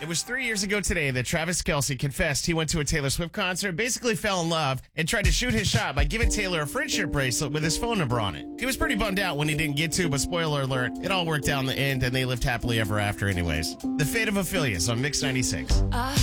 It was 3 years ago today that Travis Kelce confessed he went to a Taylor Swift concert, basically fell in love, and tried to shoot his shot by giving Taylor a friendship bracelet with his phone number on it. He was pretty bummed out when he didn't get to, but spoiler alert, it all worked out in the end, and they lived happily ever after anyways. The Fate of Ophelia on Mix 96.